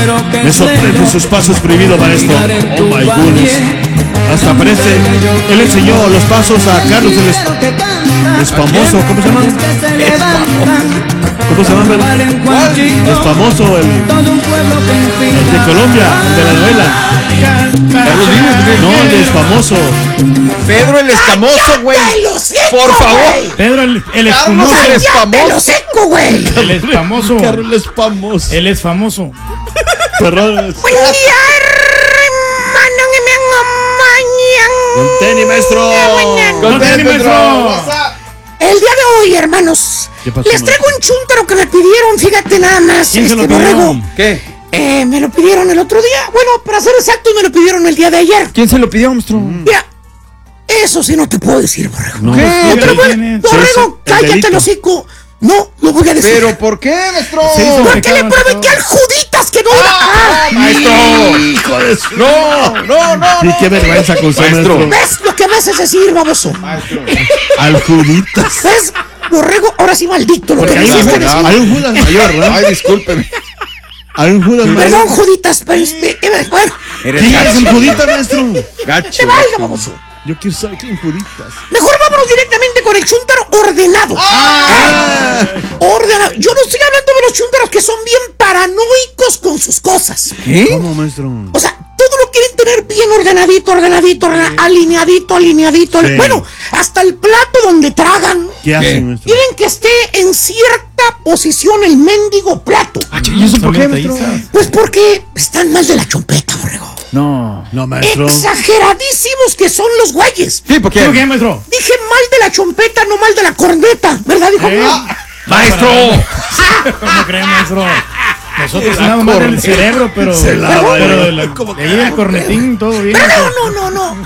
Me sorprenden sus pasos prohibidos, maestro. Oh my goodness. Hasta parece, él enseñó los pasos a Carlos el famoso, ¿cómo se llama? ¿Cómo se llama? Es famoso, el de Colombia, el de la novela. No, el famoso. Pedro el Escamoso, güey. Por favor. Pedro el espumoso. El escamoso. Seco, güey. Él es famoso. Carlos es famoso. Él es famoso. Perdón. Buen día, hermano, que me acompañan. Con tenis, maestro. Con tenis, maestro. El día de hoy, hermanos, ¿Qué pasó, les traigo un chúntaro que me pidieron, fíjate nada más. ¿Quién se lo borrego. pidió? ¿Qué? Me lo pidieron el otro día. Bueno, para ser exacto, me lo pidieron el día de ayer. ¿Quién se lo pidió, maestro? Mira, eso sí no te puedo decir, borrego. No, ¿Qué? No te lo puedo- ¿Quién es? Borrego, Sí, el cállate delito. el hocico. No, lo voy a decir. ¿Pero por qué, maestro? Se hizo Porque le pecado, prometí al Juditas que no iba a... Maestro. Hijo de su... No. Y qué vergüenza con su Maestro. maestro. ¿Ves lo que me haces decir, baboso? Al Juditas. ¿Ves? Borrego, ahora sí maldito lo que me Hay hiciste un decir. Judas mayor, ¿verdad? Ay, discúlpeme. Hay un Judas mayor. Perdón, Juditas, pero bueno, ¿Quién es el Juditas, maestro? Gacho. te valga, baboso. Yo quiero saber quién es Juditas. Mejor vámonos directamente con el chúntaro ordenado. Ordenado. Yo no estoy hablando de los chúntaros que son bien paranoicos con sus cosas. ¿Qué? ¿Cómo, maestro? O sea, todo lo quieren tener bien ordenadito, alineadito. Sí. Bueno, hasta el plato donde tragan. ¿Qué hacen, maestro? Quieren que esté en cierta posición el mendigo plato. ¿Y eso por qué, maestro? Pues porque están mal de la chompeta, borrego. No. No, maestro. Exageradísimos que son los güeyes. Sí, ¿por qué? ¿Por qué, maestro? Dije mal de la chompeta, no mal de la corneta, ¿verdad, hijo mío? Maestro. ¿Cómo cree, maestro? Nosotros nada más del cerebro, pero... Se lava, pero ¿eh? de ahí el cornetín, todo bien. Pero no.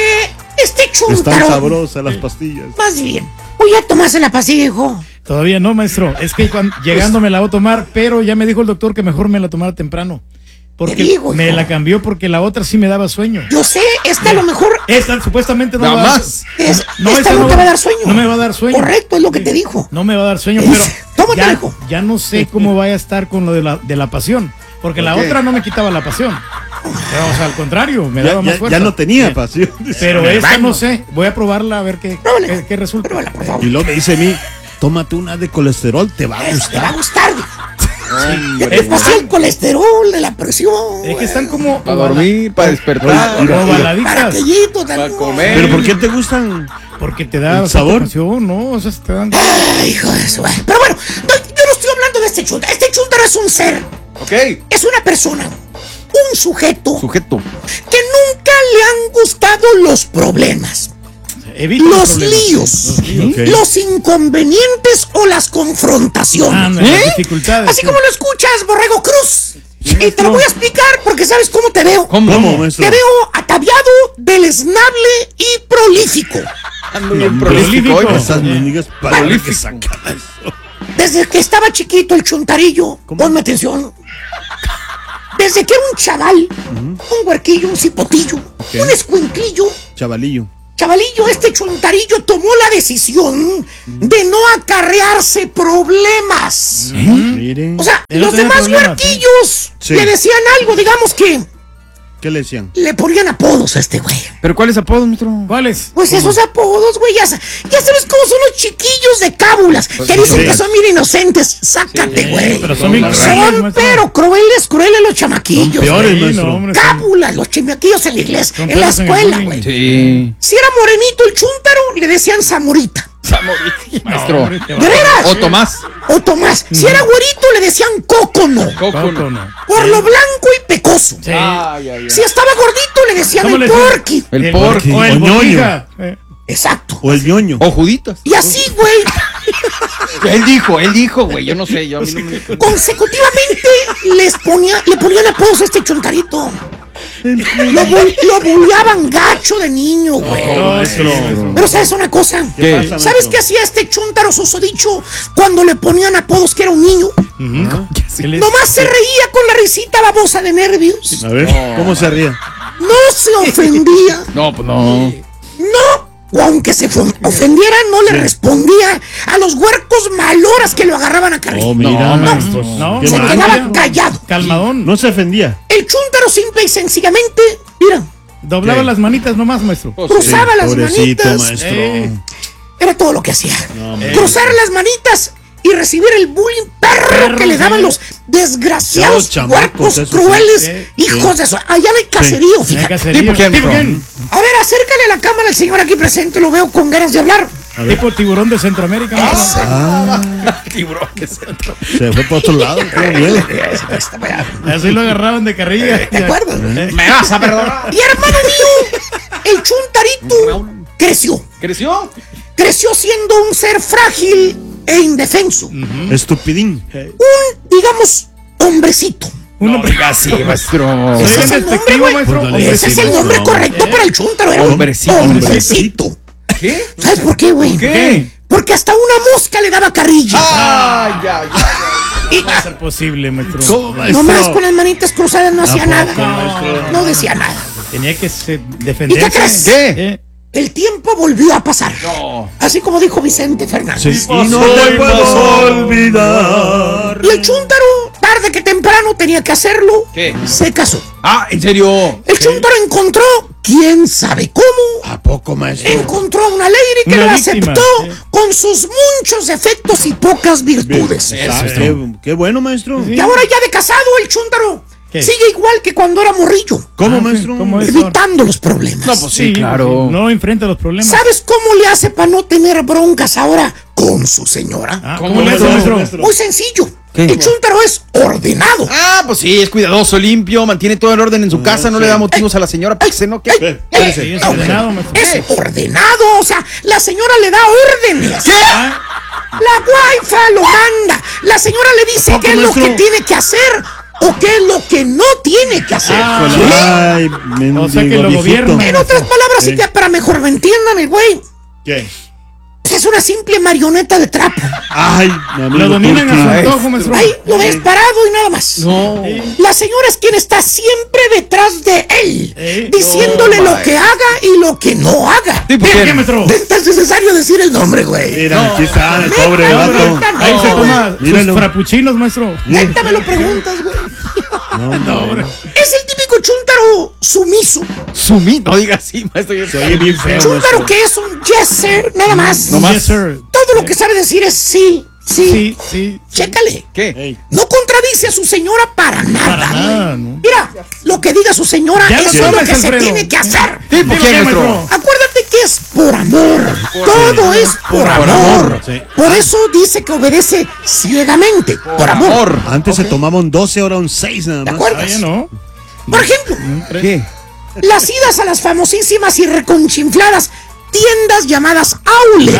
Este Están chúntaro. sabrosas las pastillas. Más bien. Voy a tomarse la pastilla, hijo. Todavía no, maestro. Es que llegando me la voy a tomar, pero ya me dijo el doctor que mejor me la tomara temprano. Porque Te digo, me hijo. la cambió porque la otra sí me daba sueño. Yo sé, esta a lo mejor. Esta supuestamente no Nada va a dar- más. Esta esta no te va a dar sueño. No me va a dar sueño. Correcto, es lo que te dijo. No me va a dar sueño, Uf, pero tómatela, hijo. ya no sé cómo vaya a estar con lo de la pasión. Porque la ¿Por qué? otra no me quitaba la pasión. Pero, o sea, al contrario, me daba más fuerza. Ya no tenía pasión. Pero esta no sé. Voy a probarla a ver Pruébala. qué resulta. Pruébala, por favor. Y luego me dice a mí, tómate una de colesterol, te va a Te va a gustar. gustar. Hombre. Es para el colesterol, de la presión. Es que están como Para dormir, para despertar. como Para baladitas. aquellito, Para comer. ¿Pero por qué te gustan? Porque te da ¿El sabor? pasión, ¿no? O sea, te dan... Ay, hijo de su. Pero bueno, yo no estoy hablando de este chúntaro. Este chúntaro es un ser. Ok. Es una persona. Un sujeto Sujeto. que nunca le han gustado los problemas. Evita Los problemas. líos, Los líos. Ok. los inconvenientes o las confrontaciones. Ándale, las dificultades. Así como lo escuchas, Borrego Cruz. Y te lo voy a explicar porque sabes cómo te veo. ¿Cómo, maestro? Te veo ataviado, deleznable y prolífico. Ando bien prolífico. prolífico hoy. Esas mendigas para que Prolífico. sacan eso. Desde que estaba chiquito el chuntarillo, ponme atención. Desde que era un chaval, un huerquillo, un cipotillo, un escuinclillo, Chavalillo. chavalillo, este chuntarillo tomó la decisión de no acarrearse problemas. Miren. O sea, De no los tener demás problemas, huerquillos Sí. le decían algo, digamos que ¿Qué le decían? le ponían apodos a este güey. ¿Pero cuáles apodos, maestro? ¿Cuáles? Pues esos apodos, güey, ya sabes cómo son los chiquillos de cábulas, que dicen sí. que son bien inocentes. Sácate, güey. Pero son bien crueles, Son maestro. pero crueles los chamaquillos. peores, güey. Sí, maestro. no, hombre, son- Cábulas, los chamaquillos en la iglesia, Son en la pelos en el escuela, bullying. güey. Sí. Si era morenito el chúntaro, le decían Zamorita. Maestro. hombre, te va- ¿De veras? O Tomás. O Tomás. Si era güerito, le decían Cócono. Coco. no. Por lo blanco y pecoso. Sí. Si estaba gordito, le decían ¿Cómo el le decían? porqui. El porqui. O el O ñoño. botica. Exacto. O el ñoño. O Juditas. Y así, güey, Él dijo, güey. Yo no sé. Yo a mí no me... consecutivamente le ponían apodos a este chuntarito. Lo bulleaban gacho de niño, güey. Pero ¿sabes una cosa? ¿Qué? pasa, ¿Sabes maestro? qué hacía este chúntaro susodicho cuando le ponían apodos que era un niño? Nomás se reía con la risita babosa de nervios. A ver, ¿cómo se ría? No se ofendía. No, pues no. No o aunque se ofendiera, no le respondía a los huercos maloras que lo agarraban a carrilla. Oh, mira, No, se mal. quedaba callado. calmadón. No se ofendía. El chúntaro simple y sencillamente, mira, Doblaba ¿Qué? las manitas nomás, maestro. cruzaba las Pobrecito, manitas. maestro. Era todo lo que hacía. hombre. Cruzar las manitas y recibir el bullying perro que le daban los desgraciados Los chamacos, huercos eso sí. crueles hijos de eso. Allá no hay caserío, En fíjate. cacerío. ¿Tipo quién, ¿Tipo bro? quién? A ver, acércale a la cámara al señor aquí presente, lo veo con ganas de hablar. Tipo tiburón de Centroamérica. maestro. Tiburón de centro. Se fue por otro lado. Qué miedo. Así lo agarraban de carrilla. ¿Te acuerdas? Me vas a perdonar. Y hermano mío, el chuntarito creció. ¿Creció? Siendo un ser frágil e indefenso. Estupidín. Un, digamos, hombrecito. Uno No digas así, maestro. Soy Ese bien es el nombre, despectivo, güey. maestro. Pues dale, Ese es el decimos, nombre no. correcto para el chúntaro. Era un Hombrecito. hombrecito. ¿Qué? ¿Sabes por qué, güey? ¿Qué? Porque hasta una mosca le daba carrilla. Ay, ya. No va a ser posible, maestro. ¿Cómo, maestro? Nomás con las manitas cruzadas no hacía nada. maestro? No decía nada. Tenía que defenderse. ¿Y qué crees? ¿Qué? El tiempo volvió a pasar. No. Así como dijo Vicente Fernández. Y no te puedo olvidar. Y el chúntaro, tarde que temprano tenía que hacerlo. ¿Qué? Se casó. Ah, ¿en serio? El chúntaro encontró, quién sabe cómo, ¿A poco, maestro? encontró a una lady que Una lo víctima, aceptó sí. con sus muchos defectos y pocas virtudes. Ah, qué bueno, maestro. Y ahora ya de casado el chúntaro ¿Qué? sigue igual que cuando era morrillo, ¿Cómo, Ah, maestro? ¿cómo es? evitando los problemas. No, pues sí, claro. No enfrenta los problemas. ¿Sabes cómo le hace para no tener broncas ahora con su señora? Ah, ¿Cómo ¿Cómo le hace, le hace, maestro? maestro? Muy sencillo. ¿Qué? El chúntaro es ordenado. Ah, pues sí, es cuidadoso, limpio, mantiene todo el orden en su casa, no le da motivos a la señora para que se enoje. Sí, es ordenado, maestro. Es ordenado, o sea, la señora le da órdenes. Ah, La wifi lo manda. La señora le dice ¿Poco, qué es lo maestro? que tiene que hacer o qué es lo que no tiene que hacer. Ay, O sea que lo viejito. gobierna. En otras palabras, y que para mejor me entiendan, el güey, ¿Qué? pues es una simple marioneta de trapo. Ay, mi amigo Lo dominan a su Turki. antojo, maestro. Ahí lo ves parado y nada más. No. La señora es quien está siempre detrás de él, diciéndole no, lo que haga y lo que no haga. ¿Tipo ¿Qué, quién? maestro? Es necesario decir el nombre, güey. Mira, aquí está el pobre No, vato. no, no. Ahí se toma Míralo. sus frappuccinos, maestro. Neta me lo preguntas, güey. No, Es el típico chúntaro sumiso. No digas así, maestro. se oye bien feo, Chúntaro maestro. que es un yes sir, nada más. Yes, sir. Todo lo que sabe decir es sí, sí. Sí, sí. Chécale. ¿Qué? Ey, No contradice a su señora para nada. Para nada, ¿no? Mira, lo que diga su señora, Ya lo eso es lo sabes, que se Alfredo. tiene que hacer. ¿Tipo quién, maestro? Acuérdate que es por amor. Todo es por amor. Sí. Por eso dice que obedece ciegamente. Por amor. Antes se tomaban 12, ahora un 6 nada ¿Te más. Ah, acuerdas? ya no. Por ejemplo, ¿Qué? las idas a las famosísimas y reconchinfladas tiendas llamadas outlets.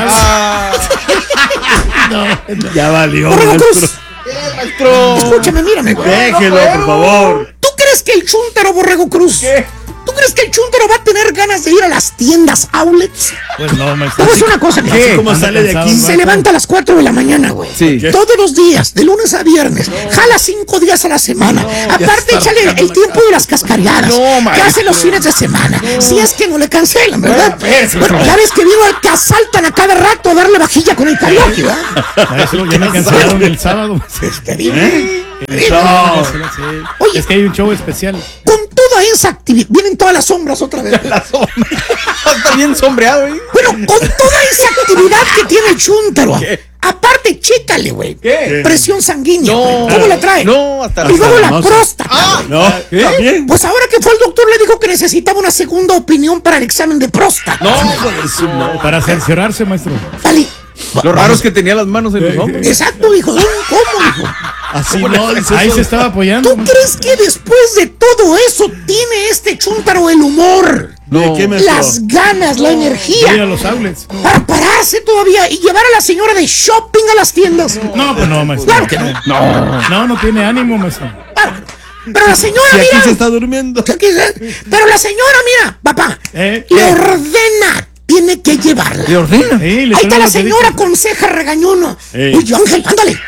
Ya valió, Borrego maestro. Cruz, Maestro. escúchame, mírame, güey. Déjelo, por favor. ¿Tú crees que el chúntaro Borrego Cruz? ¿Tú crees que el chúntaro va a tener ganas de ir a las tiendas outlets? Pues no, Te maestro. voy a decir una cosa, mira. ¿Qué? ¿Cómo Anda sale de cansado, aquí? maestro. Se levanta a las 4 de la mañana, güey. Sí. Todos los días, de lunes a viernes. Jala 5 días a la semana. Aparte, échale el tiempo de las cascareadas. No, ¿Qué maestro. hace los fines de semana? Si es que no le cancelan, ¿verdad? Maestro. Bueno, ya ves que vino al que asaltan a cada rato a darle vajilla con el karaoke, ¿verdad? Maestro, ya me cancelaron el sábado. maestro. Te digo. Te digo. Sí. Oye. Es que hay un show especial. Con toda esa actividad, vienen todas las sombras otra vez. La sombra. Está bien sombreado, ¿eh? Bueno, con toda esa actividad que tiene el chúntaro. Aparte, chécale, güey. ¿Qué? Presión sanguínea. No. ¿Cómo la trae? No, hasta Y luego la famosa. próstata. No, también. Pues ahora que fue el doctor le dijo que necesitaba una segunda opinión para el examen de próstata. No. Para cerciorarse, maestro. Dale. Lo raro es que tenía las manos en los hombros. Exacto, hijo. ¿Cómo, hijo? Así no, dice Ahí eso. se estaba apoyando. ¿Tú crees que después de todo eso tiene este chúntaro el humor, ¿De qué, maestro? las ganas, la Ir a energía los outlets. para pararse todavía y llevar a la señora de shopping a las tiendas? No, pues no, maestro. Claro que no. No tiene ánimo, maestro. Claro que no. Pero la señora, Y aquí mira. se está durmiendo. Pero la señora, mira, papá, ¿Eh? le ordena. Tiene que llevarla. ¿Le ordena? Sí, le Ahí está traen la lo que señora dice. con ceja regañona. Ey. Oye, Ángel, ándale. Ponte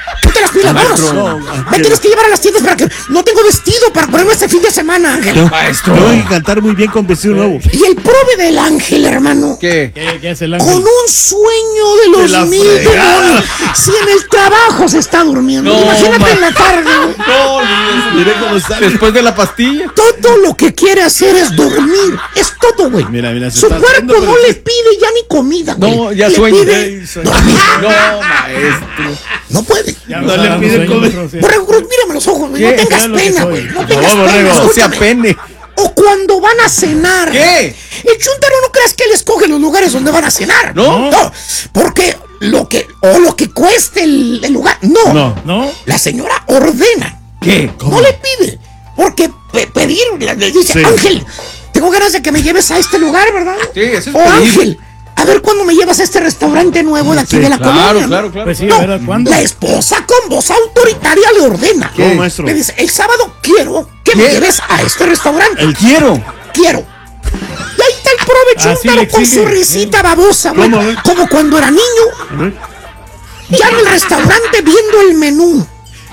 las pilas, vámonos. Me tienes que llevar a las tiendas para que no tengo vestido para ponerme este fin de semana, Ángel. Maestro. Tengo que cantar muy bien con vestido nuevo. Y el prove del Ángel, hermano. ¿Qué? ¿Qué es el Ángel? Con un sueño de los la 1000 fregada. demonios. Si en el trabajo se está durmiendo. No, Imagínate en la tarde, güey. No, Mire cómo está. después de la pastilla. Todo lo que quiere hacer es dormir. Es todo, güey. Mira, se Su está cuerpo haciendo, no pero- le pide ya ni comida, güey. No, ya Le sueña. pide dormir. No, maestro. No puede. Ya No nos le está dando pide sueño, comer. maestro, sí. Borrego Cruz, mírame los ojos, güey. ¿Qué? No tengas Sea lo que pena, soy. güey. No Por tengas favor, pena. Borrego. No sea Escúchame. pene. O cuando van a cenar. ¿Qué? El chúntaro no creas que él escoge los lugares donde van a cenar. No. Porque lo que cueste el lugar. No. ¿No? La señora ordena. ¿Qué? No le pide. Porque pedir, le dice, Sí. Ángel, tengo ganas de que me lleves a este lugar, ¿verdad? Sí, eso es O pedir. Ángel, a ver cuándo me llevas a este restaurante nuevo de aquí Sí, de la Claro, colonia. claro, claro. Pues sí, No, a ver, ¿cuándo? la esposa con voz autoritaria le ordena. ¿Cómo, maestro? Le dice, el sábado quiero que me ¿Qué? lleves a este restaurante. El quiero. Quiero. Y ahí está el prove Así chúntaro le con exige. su risita babosa, güey. ¿Cómo, güey? Como cuando era niño, A ver. ya en el restaurante viendo el menú.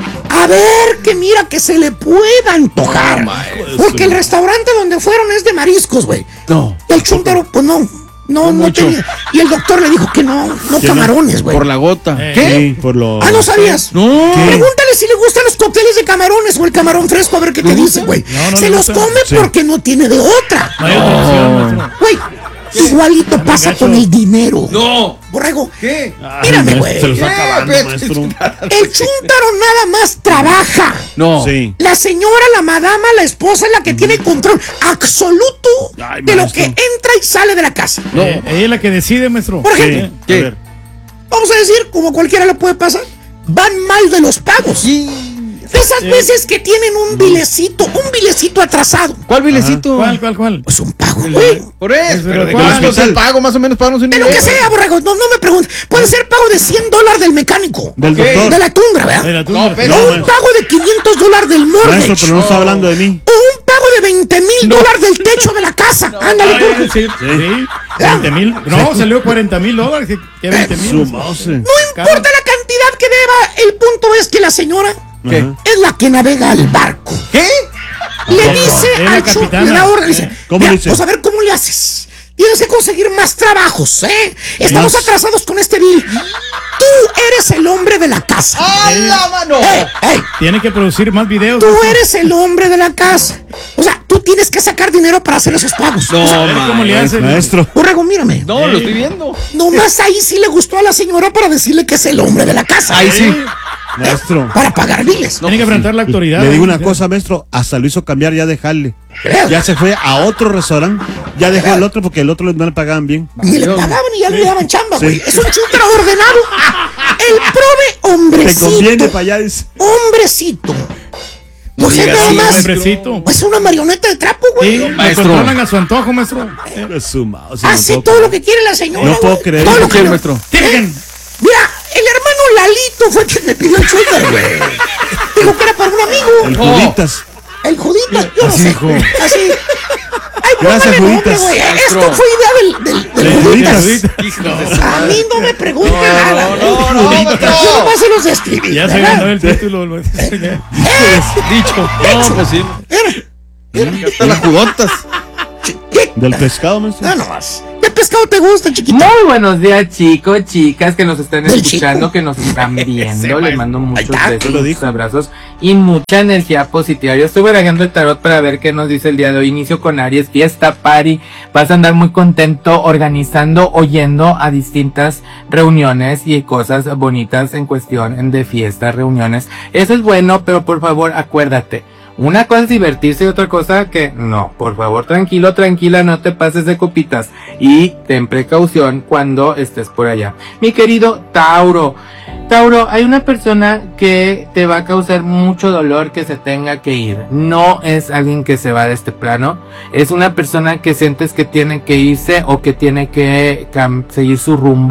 A ver que mira que se le pueda antojar. Porque el restaurante donde fueron es de mariscos, güey. No. Y el chúntaro, pues no mucho. tenía. Y el doctor le dijo que no Que camarones, güey. Por la gota. Eh. ¿Qué? Sí, por lo... Ah, ¿no sabías? No. Pregúntale si le gustan los cócteles de camarones o el camarón fresco, a ver qué te dice, güey. No, no Se le los gusta. come Sí. porque no tiene de otra. No hay otra opción, maestro. Güey, igualito pasa gacho. con el dinero. No. Borrego, ¿Qué? mírame, maestro, güey. se lo está acabando, ¿Qué? maestro. El chúntaro nada más trabaja. No. Sí. La señora, la madama, la esposa es la que tiene control absoluto Ay, de lo maestro. que entra y sale de la casa. No. Ella es la que decide, maestro. Por Sí, ejemplo, a ¿Qué? ver. vamos a decir, como cualquiera le puede pasar, van mal de los pagos. Esas veces que tienen un bilecito atrasado. ¿Cuál vilecito? ¿Cuál? Pues un pago, güey. Por eso. Pero Pero ¿cuál? ¿cuánto es el pago? Más o menos pagamos un De lo que sea, borrego, no me preguntes. Puede ser pago de $100 del mecánico. Del Ok. doctor. De la tundra, ¿verdad? De la tundra. No, pero- O un maestro. pago de $500 del mortgage. Maestro, pero no está hablando de mí. O un pago de $20,000 del techo de la casa. Ándale, Ay, tú. sí, 20,000. No, salió $40,000. ¿Qué 20,000? Su mouse. No importa la cantidad que deba, el punto es que la señora ¿Qué? Ajá. es la que navega al barco. ¿Qué? Le ¿Cómo? dice Es la al capitana. le da orden, dice, ¿Cómo "Mira, le dice? pues a ver cómo le haces. Tienes que conseguir más trabajos, ¿eh? Estamos Más. atrasados con este bill. Tú eres el hombre de la casa. ¡A la mano! ¡Ey! Tiene que producir más videos. Tú maestro. eres el hombre de la casa. O sea, tú tienes que sacar dinero para hacer esos pagos. No, A ver cómo le hace. Maestro. Borrego, mírame. No, lo estoy viendo. Nomás ahí sí le gustó a la señora para decirle que es el hombre de la casa. Ahí sí. Maestro. Para pagar biles. Tiene que enfrentar la autoridad. Le digo una ¿eh? cosa, maestro. Hasta lo hizo cambiar ya de jale. ¿Crees? Ya se fue a otro restaurante. Ya dejó al otro porque el otro no le pagaban bien. Ni le pagaban y ya le daban chamba, Sí. güey. Es un chúntaro ordenado. El prove Te conviene hombrecito. para allá. Dice. Hombrecito. Pues es diga nada así, más. Hombrecito. Pues una marioneta de trapo, Sí, güey. lo Maestro. controlan a su antojo, maestro. Su mouse. Hace no puedo todo creer. lo que quiere la señora. No puedo güey. creer. Todo lo ¿Qué, que le- maestro? Tirgen. Mira, el hermano Lalito fue quien me pidió el chúntaro, güey. Dijo que era para un amigo. El Juditas. El Juditas, yo no Así sé. dijo. Así. Ay, Gracias, póngale nombre, Juditas. güey. Maestro. Esto fue idea del El Juditas. Juditas. A mí no me pregunten nada. güey. no, Yo maestro. nomás se los escribí. Ya se ¿verdad? ganó el título. maestro. Dicho. No, pues sí. Mira, Hasta las judotas. ¿qué? Del pescado, maestro. Ah, nomás. ¿Qué pescado te gusta, chiquito? Muy buenos días, chicos, chicas que nos están Del escuchando, chico. que nos están viendo. Les mando muchos está, besos, lo muchos dijo. abrazos y mucha energía positiva. Yo estuve barajando el tarot para ver qué nos dice el día de hoy. Inicio con Aries, fiesta, party. Vas a andar muy contento organizando o yendo a distintas reuniones y cosas bonitas en cuestión de fiestas, reuniones. Eso es bueno, pero por favor acuérdate. Una cosa es divertirse y otra cosa que no, por favor, tranquilo, tranquila, no te pases de copitas y ten precaución cuando estés por allá. Mi querido Tauro, hay una persona que te va a causar mucho dolor que se tenga que ir. No es alguien que se va de este plano, es una persona que sientes que tiene que irse o que tiene que seguir su rumbo.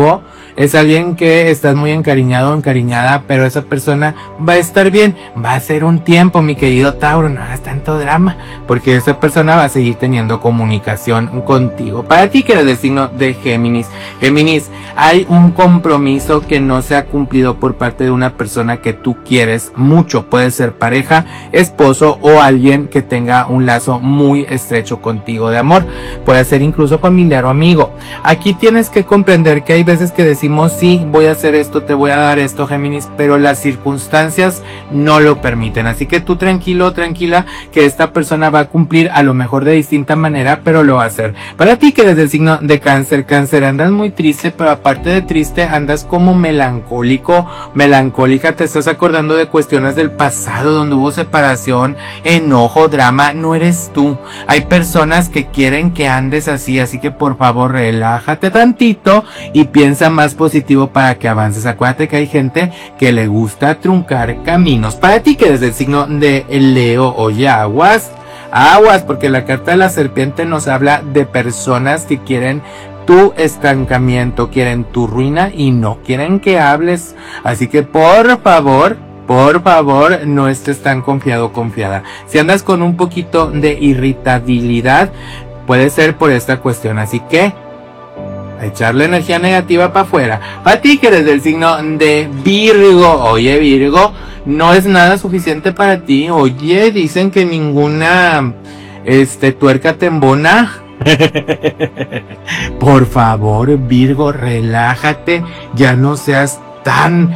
es alguien que estás muy encariñado o encariñada, pero esa persona va a estar bien, va a ser un tiempo, mi querido Tauro, no hagas tanto drama, porque esa persona va a seguir teniendo comunicación contigo. Para ti que eres del signo de Géminis, hay un compromiso que no se ha cumplido por parte de una persona que tú quieres mucho, puede ser pareja, esposo o alguien que tenga un lazo muy estrecho contigo de amor, puede ser incluso familiar o amigo. Aquí tienes que comprender que hay veces que decimos sí, voy a hacer esto, te voy a dar esto, Géminis, pero las circunstancias no lo permiten, así que tú tranquilo, tranquila, que esta persona va a cumplir a lo mejor de distinta manera, pero lo va a hacer. Para ti que eres del signo de Cáncer, andas muy triste, pero aparte de triste andas como melancólica, te estás acordando de cuestiones del pasado donde hubo separación, enojo, drama, no eres tú. Hay personas que quieren que andes así que por favor relájate tantito y piensa más positivo para que avances. Acuérdate que hay gente que le gusta truncar caminos. Para ti que eres del signo de Leo, oye, aguas, porque la carta de la serpiente nos habla de personas que quieren tu estancamiento, quieren tu ruina y no quieren que hables. Así que por favor, no estés tan confiado o confiada. Si andas con un poquito de irritabilidad, puede ser por esta cuestión, así que a echarle energía negativa para afuera. Para ti que eres del signo de Virgo, oye Virgo, no es nada suficiente para ti. Oye, dicen que ninguna tuerca te embona. Por favor, Virgo, relájate, ya no seas tan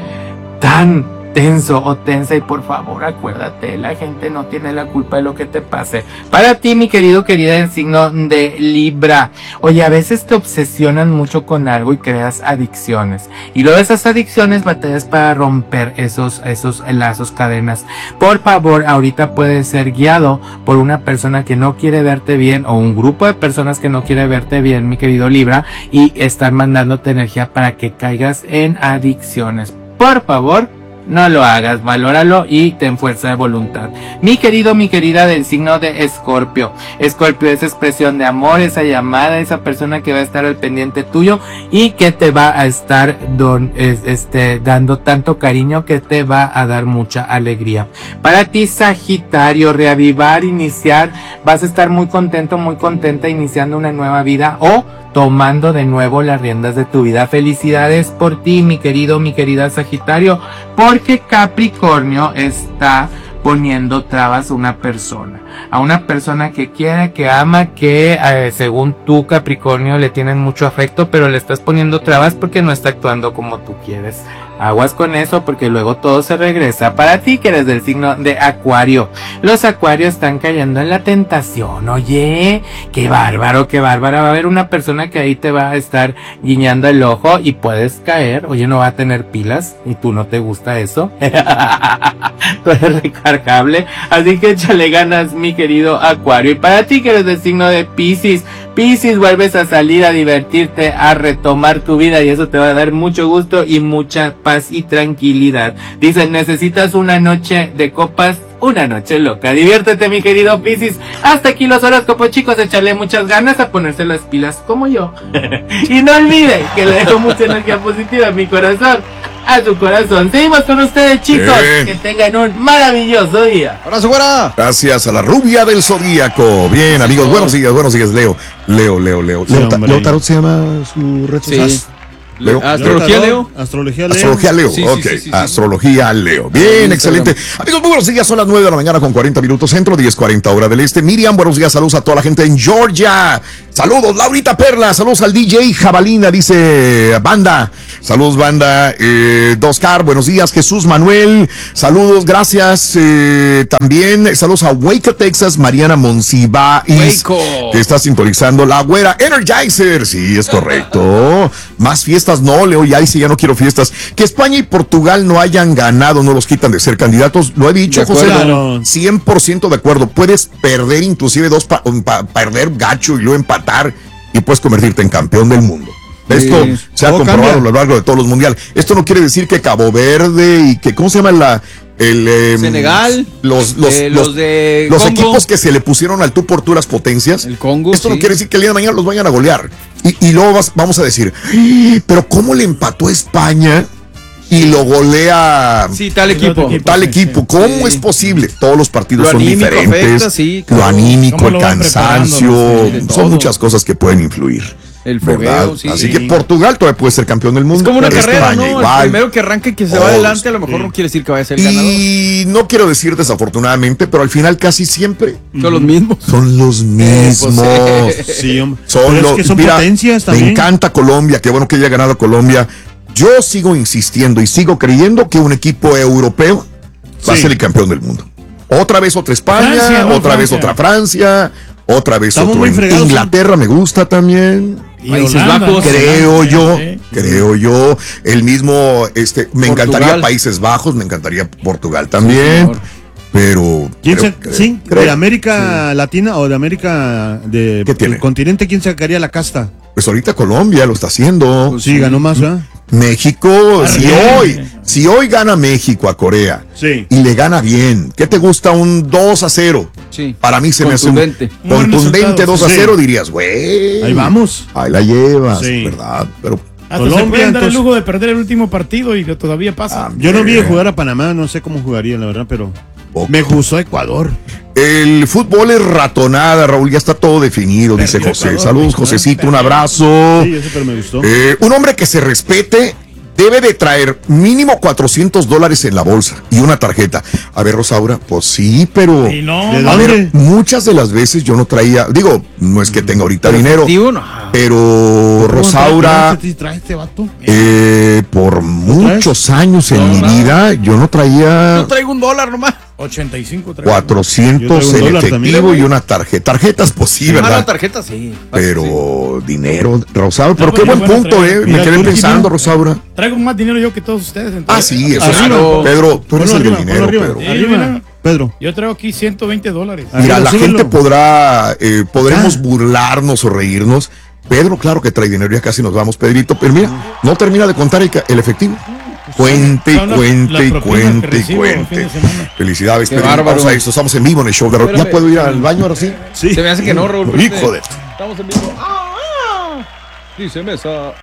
tenso o tensa y por favor acuérdate, la gente no tiene la culpa de lo que te pase. Para ti, mi querida del signo de Libra, oye, a veces te obsesionan mucho con algo y creas adicciones y luego esas adicciones batallas para romper esos lazos, cadenas. Por favor, ahorita puedes ser guiado por una persona que no quiere verte bien o un grupo de personas que no quiere verte bien, mi querido Libra, y están mandándote energía para que caigas en adicciones. Por favor, no lo hagas, valóralo y ten fuerza de voluntad. Mi querida del signo de Escorpio, esa expresión de amor, esa llamada, esa persona que va a estar al pendiente tuyo y que te va a estar dando tanto cariño que te va a dar mucha alegría. Para ti, Sagitario, reavivar, iniciar, vas a estar muy contento, muy contenta iniciando una nueva vida o tomando de nuevo las riendas de tu vida. Felicidades por ti, mi querida Sagitario, porque Capricornio está poniendo trabas a una persona que quiere, que ama, que según tú, Capricornio, le tienen mucho afecto, pero le estás poniendo trabas porque no está actuando como tú quieres. Aguas con eso porque luego todo se regresa. Para ti que eres del signo de Acuario, los Acuarios están cayendo en la tentación. Oye, qué bárbaro, va a haber una persona que ahí te va a estar guiñando el ojo y puedes caer. Oye, no va a tener pilas y tú no te gusta eso. Tú eres recargable, así que échale ganas, mi querido Acuario. Y para ti que eres del signo de Piscis, vuelves a salir a divertirte, a retomar tu vida y eso te va a dar mucho gusto y mucha paz y tranquilidad. Dicen, necesitas una noche de copas, una noche loca. Diviértete, mi querido Piscis. Hasta aquí los horóscopos, chicos. Échale muchas ganas a ponerse las pilas como yo. Y no olvide que le dejo mucha energía positiva a mi corazón, a su corazón. Seguimos con ustedes, chicos. Que tengan un maravilloso día. Abrazo, güera. Gracias a la rubia del zodíaco. Bien, amigos, buenos días, Leo. Leo Tarot se llama su red social. Sí. Leo. Astrología Leo. Astrología Leo, Sí, ok. sí. Astrología Leo. Bien, excelente. Amigos, muy buenos días. Son las 9 de la mañana con 40 minutos centro, 10:40 hora del este. Miriam, buenos días. Saludos a toda la gente en Georgia. Saludos, Laurita Perla. Saludos al DJ Jabalina, dice Banda. Saludos, Banda. Doscar, buenos días. Jesús Manuel, saludos, gracias. También saludos a Waco, Texas. Mariana Monsiváis, que está sintonizando. La güera Energizer. Sí, es correcto. Más fiestas no, Leo, ya sí, ya no quiero fiestas. Que España y Portugal no hayan ganado, no los quitan de ser candidatos. Lo he dicho, José. Claro. 100% de acuerdo. Puedes perder inclusive perder gacho y luego empatar y puedes convertirte en campeón del mundo. Esto se ha comprobado a lo largo de todos los mundiales. Esto no quiere decir que Cabo Verde y que, ¿cómo se llama Senegal, los de los Congo. equipos que se le pusieron al tú por tú las potencias. El Congo, Esto no sí. quiere decir que el día de mañana los vayan a golear. Y luego vamos a decir, pero ¿cómo le empató a España y lo golea Sí, tal equipo. tal equipo? ¿Cómo Sí. es posible? Todos los partidos Lo son anímico diferentes. afecta, sí, Lo claro. anímico, ¿Cómo el lo van cansancio, preparando? Sí, de son todo. muchas cosas que pueden influir. El ¿Verdad? fogueo, sí. Así que Portugal todavía puede ser campeón del mundo. Es como una España carrera, ¿no? igual. El primero que arranca y que se va adelante, a lo mejor no quiere decir que vaya a ser el ganador. Y no quiero decir desafortunadamente, pero al final casi siempre Son los mismos. son los mismos. Sí, hombre. Son Pero los, es que son mira, potencias me también. encanta Colombia, qué bueno que haya ganado Colombia. Yo sigo insistiendo y sigo creyendo que un equipo europeo va a Sí. ser el campeón del mundo. Otra vez otra España, Francia, ¿no? otra vez Francia. otra Francia, otra vez Estamos otro muy fregados, Inglaterra me gusta también. Y Países Holanda, Bajos. ¿no? Creo yo, el mismo, me encantaría Portugal. Países Bajos, me encantaría Portugal también, señor. pero ¿Quién creo- sí, creo- de América Latina o de América ¿Qué tiene? del continente, ¿quién sacaría la casta? Pues ahorita Colombia lo está haciendo. Pues Sí, ganó más, ¿verdad? México, Argentina. si hoy gana México a Corea Sí. y le gana bien, ¿qué te gusta? Un 2-0. Sí. Para mí se me hace Contundente. un Buen contundente resultado, 2-0, sí. dirías, güey. Ahí vamos. Ahí la llevas, Sí. ¿verdad? Pero Hasta Colombia, se pueden dar el entonces- lujo de perder el último partido y que todavía pasa. Yo no vi jugar a Panamá, no sé cómo jugaría, la verdad, pero Poco. me gustó Ecuador. el fútbol es ratonada, Raúl, ya está todo definido, dice Perdió José. Ecuador, Saludos, México, Josecito, un perdió. abrazo. Sí, eso pero me gustó. Un hombre que se respete debe de traer mínimo $400 en la bolsa y una tarjeta. A ver, Rosaura, pues sí, pero Y no, ¿De no, a ver, dónde? muchas de las veces yo no traía, digo, no es que tenga ahorita dinero, Efectivo, no. pero Rosaura, ¿Qué trae este vato? por muchos años en mi nada. vida, yo no traía Yo traigo $1 nomás. 85 trae. 400 Yo traigo un en dólar efectivo también. y una tarjeta. Tarjetas, pues sí, Ah, la ¿verdad? tarjeta sí. Pero dinero, Rosaura, pero pues qué yo buen voy a punto, traer. Me Mira, quedé tú, pensando, Gino. Rosaura. Traigo más dinero yo que todos ustedes. Ah, entonces. sí, eso sí. Arriba. Pedro, tú eres Ponlo el del arriba, dinero, ponlo arriba. Pedro. Sí, Arriba, mira. Pedro. Yo traigo aquí $120. Mira, Arriba, la súbelo. gente podremos burlarnos o reírnos. Pedro, claro que trae dinero, ya casi nos vamos, Pedrito, pero mira, no termina de contar el efectivo. Cuente y Son las cuente y propinas que cuente y recibo el fin cuente. de semana. Felicidades, Qué Pedro. bárbaro. Vamos a esto, estamos en vivo en el show de Raúl. ¿Ya Espérame. puedo ir al baño ahora sí? Sí. Se me hace que no, Raúl. Hijo de... Estamos en vivo. Dice Mesa.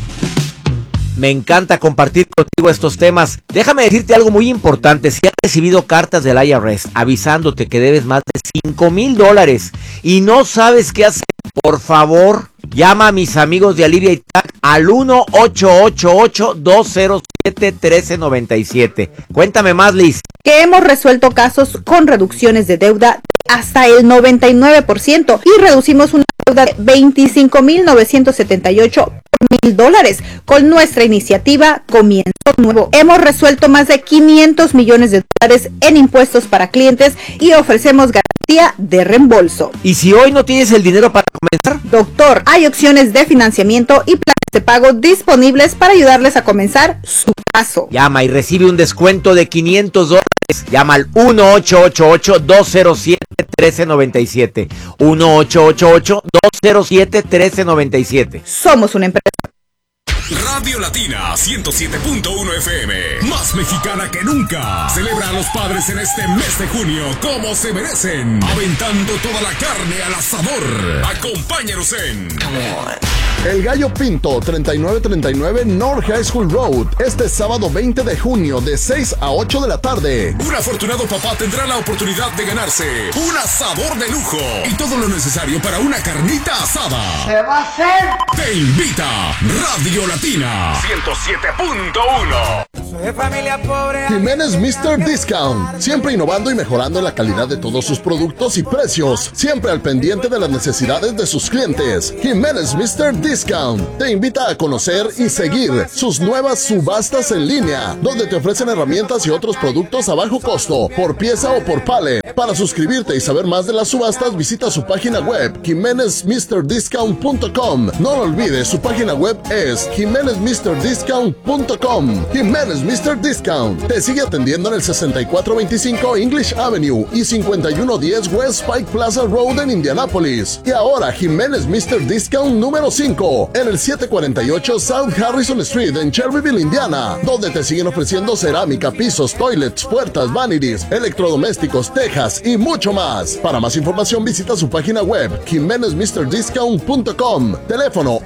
Me encanta compartir contigo estos temas. Déjame decirte algo muy importante. Si has recibido cartas del IRS avisándote que debes más de $5,000 y no sabes qué hacer, por favor, llama a mis amigos de Alivia y Tax al 1-888-207-1397. Cuéntame más, Liz. Que hemos resuelto casos con reducciones de deuda hasta el 99% y reducimos una deuda de $25,978 por $1,000 con nuestra iniciativa Comienzo Nuevo. Hemos resuelto más de $500 millones en impuestos para clientes y ofrecemos garantía de reembolso. Y si hoy no tienes el dinero para comenzar, Doctor, hay opciones de financiamiento y planes de pago disponibles para ayudarles a comenzar su caso. llama y recibe un descuento de $500. Llama al 1-888-207-1397. 1-888-207-1397. Somos una empresa. Radio Latina 107.1 FM, más mexicana que nunca. Celebra a los padres en este mes de junio como se merecen, aventando toda la carne al asador. Acompáñanos en El Gallo Pinto, 3939 North High School Road, este sábado 20 de junio de 6 a 8 de la tarde. Un afortunado papá tendrá la oportunidad de ganarse un asador de lujo y todo lo necesario para una carnita asada. ¿Qué va a hacer? Te invita Radio Latina 107.1. De familia pobre. Jiménez Mr. Discount, siempre innovando y mejorando la calidad de todos sus productos y precios, siempre al pendiente de las necesidades de sus clientes. Jiménez Mr. Discount te invita a conocer y seguir sus nuevas subastas en línea, donde te ofrecen herramientas y otros productos a bajo costo, por pieza o por pallet. Para suscribirte y saber más de las subastas, visita su página web, jimenezmrdiscount.com. No lo olvides, su página web es jimenezmrdiscount.com. Jiménez Mr. Discount te sigue atendiendo en el 6425 English Avenue y 5110 West Pike Plaza Road en Indianápolis. Y ahora Jiménez Mr. Discount número 5 en el 748 South Harrison Street en Cherryville, Indiana, donde te siguen ofreciendo cerámica, pisos, toilets, puertas, vanities, electrodomésticos, tejas y mucho más. Para más información visita su página web jimenezmrdiscount.com. Teléfono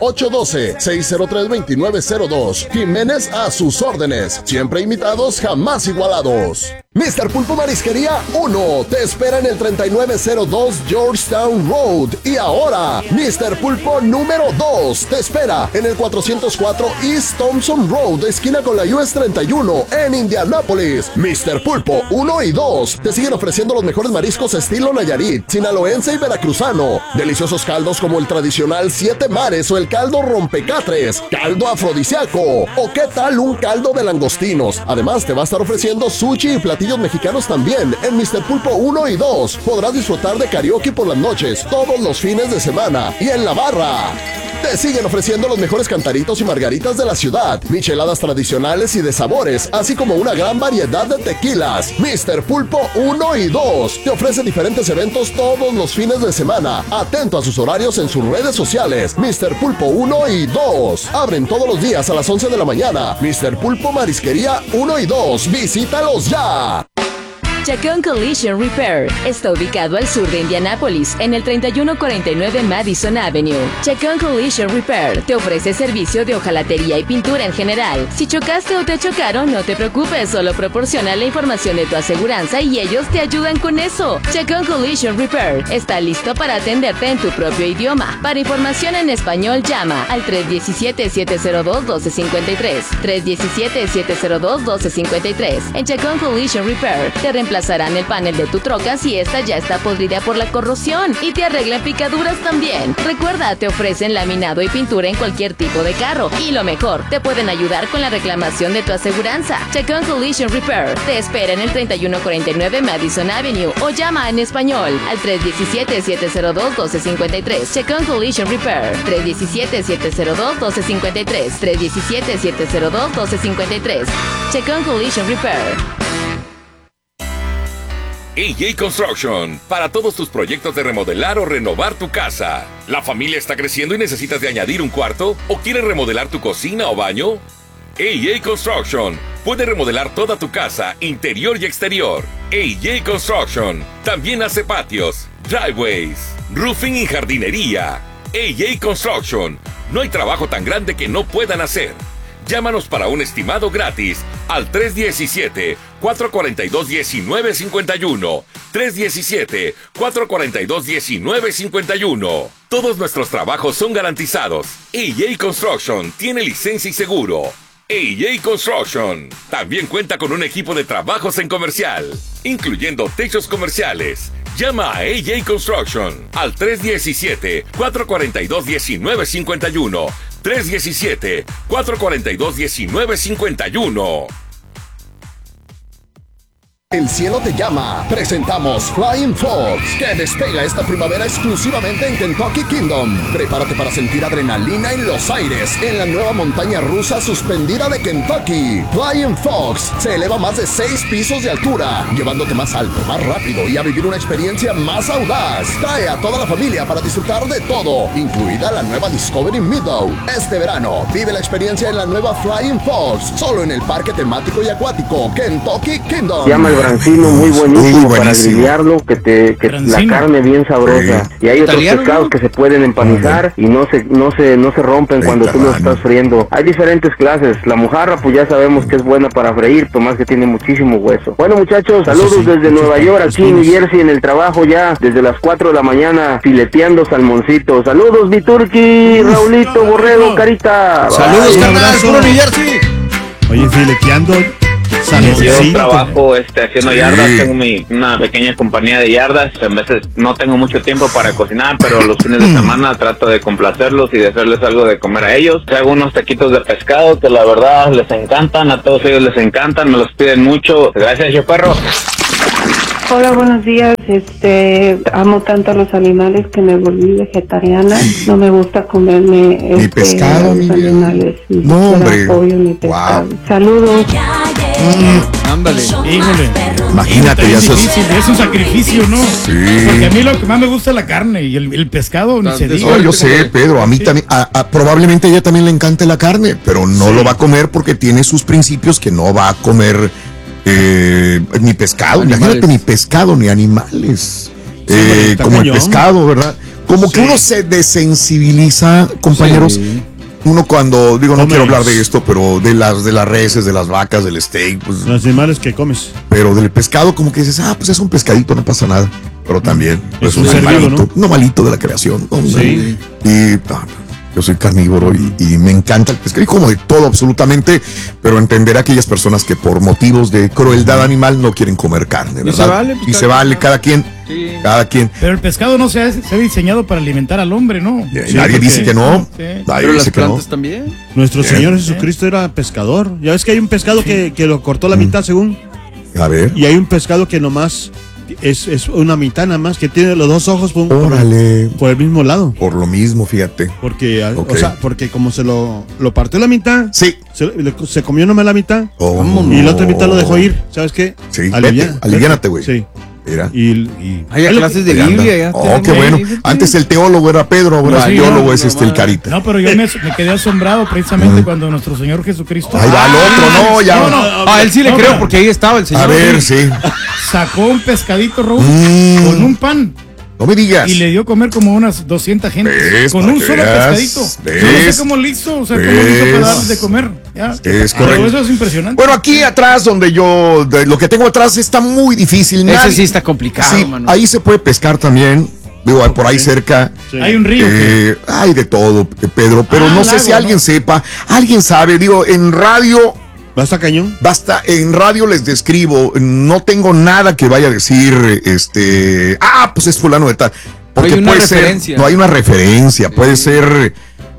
812-603-2902. Jiménez a sus órdenes. Siempre imitados, jamás igualados. Mr. Pulpo Marisquería 1 te espera en el 3902 Georgetown Road. Y ahora, Mr. Pulpo número 2 te espera en el 404 East Thompson Road, esquina con la US 31 en Indianápolis. Mr. Pulpo 1 y 2 te siguen ofreciendo los mejores mariscos estilo Nayarit, sinaloense y veracruzano. Deliciosos caldos como el tradicional 7 mares o el caldo rompecatres, caldo afrodisíaco o qué tal un caldo de langostinos. Además te va a estar ofreciendo sushi y platillos mexicanos también en Mr. Pulpo 1 y 2. Podrás disfrutar de karaoke por las noches, todos los fines de semana y en la barra. Te siguen ofreciendo los mejores cantaritos y margaritas de la ciudad, micheladas tradicionales y de sabores, así como una gran variedad de tequilas. Mr. Pulpo 1 y 2 te ofrece diferentes eventos todos los fines de semana. Atento a sus horarios en sus redes sociales. Mr. Pulpo 1 y 2 abren todos los días a las 11 de la mañana. Mr. Pulpo Marisquería 1 y 2. Visítalos ya. Chacón Collision Repair está ubicado al sur de Indianápolis, en el 3149 Madison Avenue. Chacón Collision Repair te ofrece servicio de hojalatería y pintura en general. Si chocaste o te chocaron, no te preocupes, solo proporciona la información de tu aseguranza y ellos te ayudan con eso. Chacón Collision Repair está listo para atenderte en tu propio idioma. Para información en español, llama al 317-702-1253. 317-702-1253. En Chacón Collision Repair te reemplazarán el panel de tu troca si esta ya está podrida por la corrosión y te arreglan picaduras también. Recuerda, te ofrecen laminado y pintura en cualquier tipo de carro y lo mejor, te pueden ayudar con la reclamación de tu aseguranza. Chacón Collision Repair te espera en el 3149 Madison Avenue o llama en español al 317-702-1253. Chacón Collision Repair 317-702-1253. 317-702-1253. Chacón Collision Repair. AJ Construction, para todos tus proyectos de remodelar o renovar tu casa. ¿La familia está creciendo y necesitas de añadir un cuarto? ¿O quieres remodelar tu cocina o baño? AJ Construction puede remodelar toda tu casa, interior y exterior. AJ Construction también hace patios, driveways, roofing y jardinería. AJ Construction, no hay trabajo tan grande que no puedan hacer. Llámanos para un estimado gratis al 317-442-1951. 317-442-1951. Todos nuestros trabajos son garantizados. AJ Construction tiene licencia y seguro. AJ Construction también cuenta con un equipo de trabajos en comercial, incluyendo techos comerciales. Llama a AJ Construction al 317-442-1951. 317-442-1951. El cielo te llama. Presentamos Flying Fox, que despega esta primavera exclusivamente en Kentucky Kingdom. Prepárate para sentir adrenalina en los aires en la nueva montaña rusa suspendida de Kentucky. Flying Fox se eleva más de 6 pisos de altura, llevándote más alto, más rápido y a vivir una experiencia más audaz. Trae a toda la familia para disfrutar de todo, incluida la nueva Discovery Meadow. Este verano, vive la experiencia en la nueva Flying Fox, solo en el parque temático y acuático Kentucky Kingdom. Llama el brancino, muy buenísimo para grillearlo, que la carne bien sabrosa. Y hay otros pescados que se pueden empanizar y no se rompen cuando tú los estás friendo. Hay diferentes clases. La mojarra, pues ya sabemos que es buena para freír, tomás que tiene muchísimo hueso. Bueno, muchachos, saludos desde Nueva York, aquí en New Jersey, en el trabajo ya, desde las 4 de la mañana, fileteando salmoncito. Saludos, mi Turqui, Raulito, Borrego, Carita. Saludos, carnal, puro New Jersey. Oye, fileteando. Yo trabajo haciendo yardas, tengo una pequeña compañía de yardas. A veces no tengo mucho tiempo para cocinar, pero los fines de semana trato de complacerlos y de hacerles algo de comer a ellos. Hago unos taquitos de pescado que la verdad les encantan, a todos ellos les encantan, me los piden mucho. Gracias, yo perro. Hola, buenos días. Amo tanto a los animales que me volví vegetariana. No me gusta comerme ni pescado, los animales. Ni no, hombre. Pollo, ni pescado. Wow. Saludos. Ándale. Híjole. Imagínate, es difícil, es un sacrificio, ¿no? Sí. Porque a mí lo que más me gusta es la carne y el pescado ni se diga. No, yo sé, Pedro, a mí también, probablemente a ella también le encante la carne, pero no lo va a comer porque tiene sus principios que no va a comer ni pescado, imagínate, ni pescado, ni animales, como el pescado, ¿verdad? Como que uno se desensibiliza, compañeros. Sí. Uno cuando, digo, no quiero hablar de esto, pero de las reses, de las vacas, del steak, pues. Los animales que comes. Pero del pescado, como que dices, pues es un pescadito, no pasa nada. Pero también es un animalito, ¿no? Malito de la creación. Sí. Y yo soy carnívoro y me encanta el pescado. Y como de todo, absolutamente. Pero entender a aquellas personas que por motivos de crueldad animal no quieren comer carne, ¿verdad? Y se vale, cada quien. Sí. Cada quien. Pero el pescado no se ha diseñado para alimentar al hombre, ¿no? Sí, nadie dice que no. Sí. Pero las plantas también. Nuestro Señor Jesucristo era pescador. Ya ves que hay un pescado que lo cortó la mitad, según. A ver. Y hay un pescado que nomás es una mitad nada más, que tiene los dos ojos por el mismo lado. Por lo mismo, fíjate. Porque, o sea, porque como se lo partió la mitad, sí. se comió nomás la mitad, y la otra mitad lo dejó ir. ¿Sabes qué? Sí, aliviánate, güey. Sí. Mira. Hay clases de Biblia. Qué bueno. Antes el teólogo era Pedro, ahora el teólogo es el Carita. No, pero yo me quedé asombrado precisamente cuando nuestro Señor Jesucristo. Ahí va el otro, no, ya. A él sí le creo porque ahí estaba el Señor. A ver, sí. Sacó un pescadito, Raúl, con un pan. No me digas. Y le dio a comer como unas 200 gentes. Con un solo pescadito. Yo no sé cómo lo hizo, o sea, cómo lo hizo para darles de comer. ¿Ya? Es correcto. Pero eso es impresionante. Bueno, aquí atrás, donde lo que tengo atrás está muy difícil. Ese sí está complicado, sí, mano. Ahí se puede pescar también. Digo, por ahí cerca. Sí. Hay un río. Hay de todo, Pedro. Pero no sé si alguien sepa. Alguien sabe. Digo, en radio. ¿Basta cañón? Basta, en radio les describo, no tengo nada que vaya a decir, pues es fulano de tal. Porque puede ser, no hay una referencia, puede ser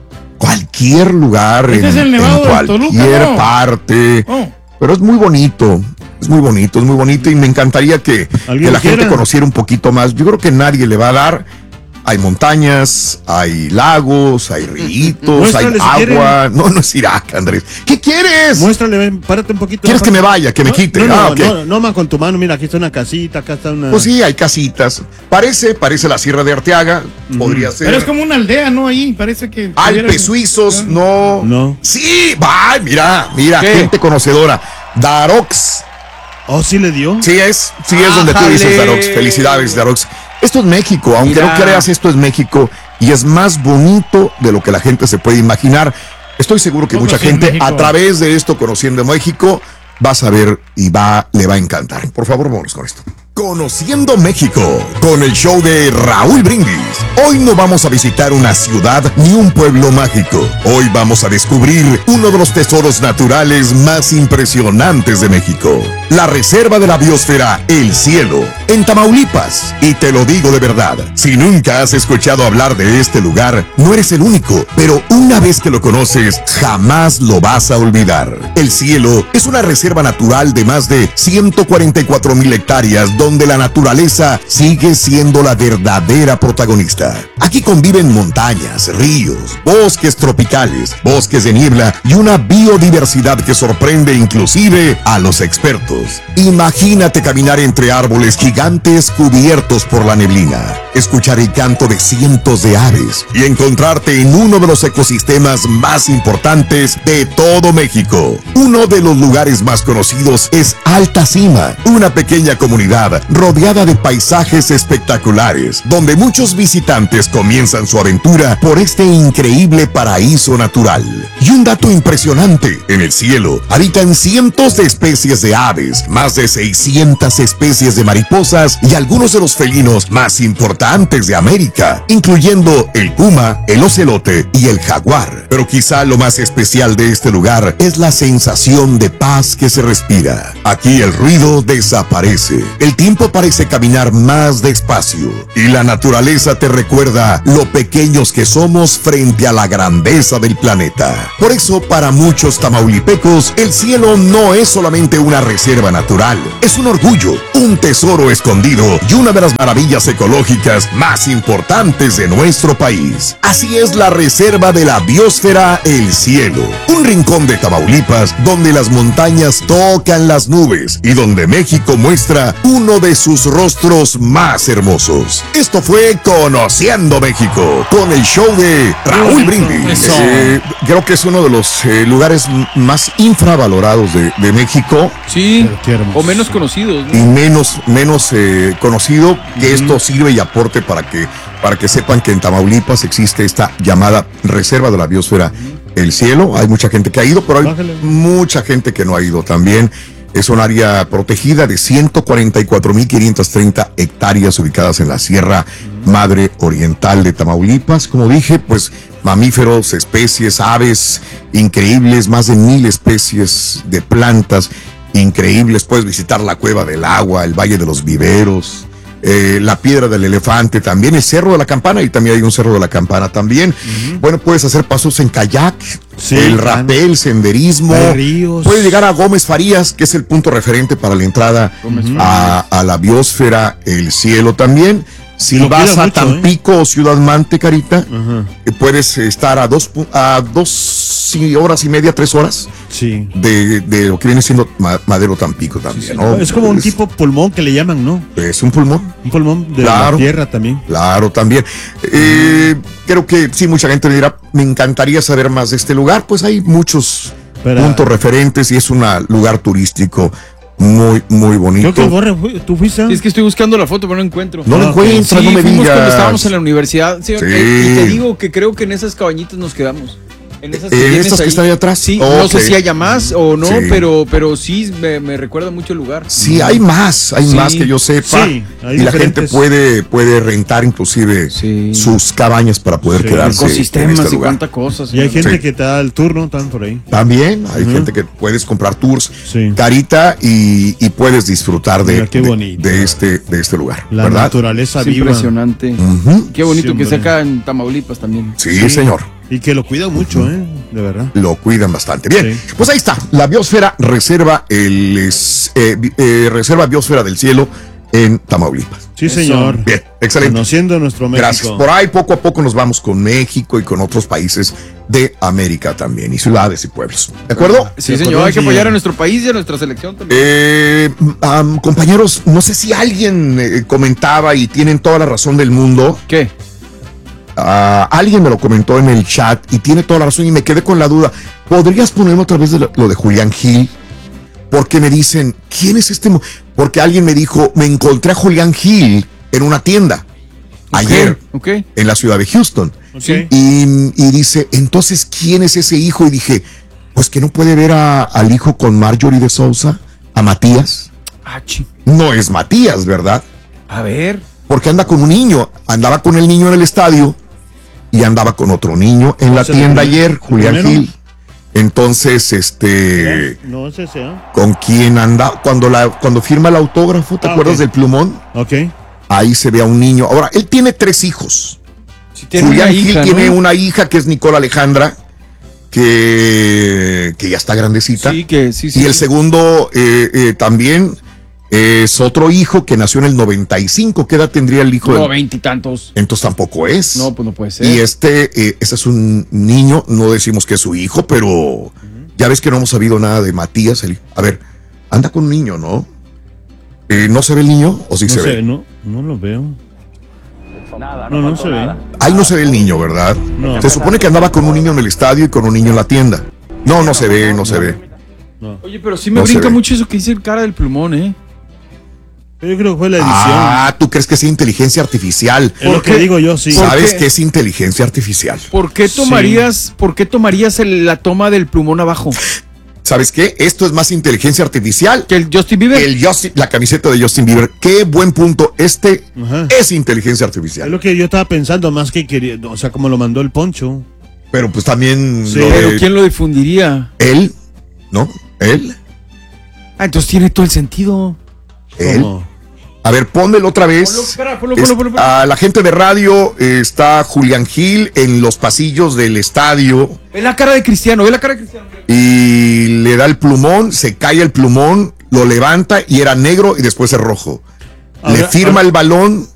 cualquier lugar, en cualquier parte. Pero es muy bonito. Es muy bonito y me encantaría que la gente conociera un poquito más. Yo creo que nadie le va a dar. Hay montañas, hay lagos, hay ríos, hay agua. No es Irak, Andrés. ¿Qué quieres? Muéstrale, ven, párate un poquito. ¿Quieres que me vaya, que me quite? No, man, con tu mano, mira, aquí está una casita, acá está una... Pues sí, hay casitas. Parece la Sierra de Arteaga, podría ser. Pero es como una aldea, ¿no? Ahí parece que... Alpes suizos, no. Sí, mira, gente conocedora. Darox. ¿Oh, sí le dio? Sí es donde tú dices Darox. Felicidades, Darox. Esto es México, aunque no creas, esto es México y es más bonito de lo que la gente se puede imaginar. Estoy seguro que mucha gente a través de esto, conociendo México, va a saber y le va a encantar. Por favor, vámonos con esto. Conociendo México, con el show de Raúl Brindis. Hoy no vamos a visitar una ciudad ni un pueblo mágico. Hoy vamos a descubrir uno de los tesoros naturales más impresionantes de México. La Reserva de la Biosfera El Cielo, en Tamaulipas. Y te lo digo de verdad, si nunca has escuchado hablar de este lugar, no eres el único, pero una vez que lo conoces, jamás lo vas a olvidar. El Cielo es una reserva natural de más de 144,000 hectáreas donde la naturaleza sigue siendo la verdadera protagonista. Aquí conviven montañas, ríos, bosques tropicales, bosques de niebla y una biodiversidad que sorprende inclusive a los expertos. Imagínate caminar entre árboles gigantes cubiertos por la neblina, escuchar el canto de cientos de aves y encontrarte en uno de los ecosistemas más importantes de todo México. Uno de los lugares más conocidos es Alta Cima, una pequeña comunidad rodeada de paisajes espectaculares, donde muchos visitantes comienzan su aventura por este increíble paraíso natural. Y un dato impresionante, en el cielo habitan cientos de especies de aves, más de 600 especies de mariposas y algunos de los felinos más importantes de América, incluyendo el puma, el ocelote y el jaguar. Pero quizá lo más especial de este lugar es la sensación de paz que se respira. Aquí el ruido desaparece, el tiempo parece caminar más despacio y la naturaleza te recuerda lo pequeños que somos frente a la grandeza del planeta. Por eso, para muchos tamaulipecos, el cielo no es solamente una reserva reserva natural. Es un orgullo, un tesoro escondido y una de las maravillas ecológicas más importantes de nuestro país. Así es la Reserva de la Biosfera El Cielo, un rincón de Tamaulipas donde las montañas tocan las nubes y donde México muestra uno de sus rostros más hermosos. Esto fue Conociendo México con el show de Raúl Brindis. Creo que es uno de los lugares más infravalorados de México. Sí, o menos conocidos, ¿no? Y menos conocido, que esto sirve y aporte para que sepan que en Tamaulipas existe esta llamada Reserva de la Biosfera El Cielo. Hay mucha gente que ha ido, pero hay mucha gente que no ha ido también. Es un área protegida de 144.530 hectáreas ubicadas en la Sierra Madre Oriental de Tamaulipas. Como dije, pues mamíferos, especies, aves increíbles, más de 1,000 especies de plantas increíbles. Puedes visitar la Cueva del Agua, el Valle de los Viveros, la Piedra del Elefante, también el Cerro de la Campana, y también hay un Cerro de la Campana también. Bueno, puedes hacer pasos en kayak, el rapel, senderismo. Puedes llegar a Gómez Farías, que es el punto referente para la entrada a la Biosfera El Cielo también. Si vas a Tampico o Ciudad Mante, Carita, puedes estar a 2 horas y media, 3 horas de lo que viene siendo Madero Tampico también, ¿no? Es como un tipo pulmón que le llaman, ¿no? Es un pulmón. Un pulmón de la tierra también. Claro, también. Creo que sí, mucha gente me dirá, me encantaría saber más de este lugar. Pues hay muchos puntos referentes y es un lugar turístico muy, muy bonito. Creo que Borre, tú fuiste. Sí, es que estoy buscando la foto, pero no encuentro. No la encuentras, no me digas. Cuando estábamos en la universidad, y te digo que creo que en esas cabañitas nos quedamos. En esas que están ahí atrás. Sí, no sé si haya más o no, pero sí me recuerda mucho el lugar. Sí, hay más que yo sepa. Sí, y la gente puede rentar inclusive sus cabañas para poder quedarse. Ecosistemas en este y cuántas cosas. Y hay gente que te da el turno, están por ahí. También hay gente que puedes comprar tours, Carita, y puedes disfrutar de este lugar. La ¿verdad? Naturaleza viva. Impresionante. Qué bonito que sea acá en Tamaulipas también. Sí, señor. Y que lo cuidan mucho, de verdad. Lo cuidan bastante. Bien, pues ahí está, la Biosfera Reserva Biosfera del Cielo en Tamaulipas. Sí, señor. Bien, excelente. Conociendo nuestro México. Gracias. Por ahí poco a poco nos vamos con México y con otros países de América también, y ciudades y pueblos. ¿De acuerdo? Sí, señor, hay que apoyar a nuestro país y a nuestra selección también. Compañeros, no sé si alguien comentaba, y tienen toda la razón del mundo. ¿Qué? Alguien me lo comentó en el chat y tiene toda la razón, y me quedé con la duda. ¿Podrías ponerme otra vez lo de Julián Gil? Porque me dicen, ¿quién es este? Porque alguien me dijo, me encontré a Julián Gil en una tienda ayer en la ciudad de Houston. Y dice, entonces, ¿quién es ese hijo? Y dije, pues que no puede ver al hijo con Marjorie de Sousa, a Matías. No es Matías, ¿verdad? A ver. Porque anda con un niño, andaba con el niño en el estadio y andaba con otro niño en la tienda ayer, Julián Gil. Entonces, no es ese, ¿con quién anda? Cuando firma el autógrafo, ¿te acuerdas del plumón? Ahí se ve a un niño. Ahora, él tiene 3 hijos. Julián Gil tiene una hija que es Nicole Alejandra, que ya está grandecita. Y el segundo también es otro hijo que nació en el 95. ¿Qué edad tendría el hijo? 20 y tantos. Entonces tampoco es. No, pues no puede ser. Y este es un niño, no decimos que es su hijo, pero ya ves que no hemos sabido nada de Matías. A ver, anda con un niño, ¿no? ¿No se ve el niño o sí se ve? No lo veo. No se ve. Ahí no se ve el niño, ¿verdad? Se supone que andaba con un niño en el estadio y con un niño en la tienda. No se ve. Oye, pero sí me brinca mucho eso que dice el cara del plumón, Yo creo que fue la edición. ¿Tú crees que es inteligencia artificial? Es lo que digo yo, sí. ¿Sabes qué es inteligencia artificial? ¿Por qué tomarías la toma del plumón abajo? ¿Sabes qué? Esto es más inteligencia artificial que el Justin Bieber. La camiseta de Justin Bieber. Qué buen punto. Es inteligencia artificial. Es lo que yo estaba pensando, más que quería, o sea, como lo mandó el Poncho. Pero pues también. Pero ¿quién lo difundiría? Él, ¿no? Él. Entonces tiene todo el sentido. Él. A ver, pónmelo otra vez. Ponlo. A la gente de radio está Julián Gil en los pasillos del estadio. Ve la cara de Cristiano, Y le da el plumón, se cae el plumón, lo levanta y era negro y después es rojo. Le firma el balón